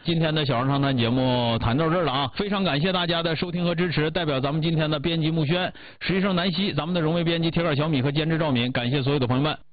今天的小说长谈节目谈到这儿了啊，非常感谢大家的收听和支持。代表咱们今天的编辑木轩、实习生南希、咱们的荣誉编辑铁杆小米和监制赵敏，感谢所有的朋友们。